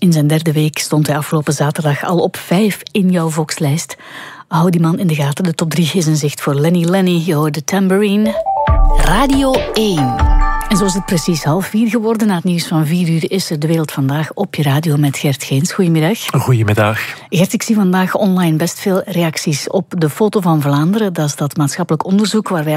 In zijn derde week stond hij afgelopen zaterdag al op 5 in jouw Vox-lijst. Hou die man in de gaten. De top 3 is in zicht voor Lenny Lenny. Je hoort de Tambourine. Radio 1. En zo is het precies 3:30 geworden. Na het nieuws van 4 uur is er De Wereld Vandaag op je radio met Gert Geens. Goedemiddag. Goedemiddag. Gert, ik zie vandaag online best veel reacties op de foto van Vlaanderen. Dat is dat maatschappelijk onderzoek waar wij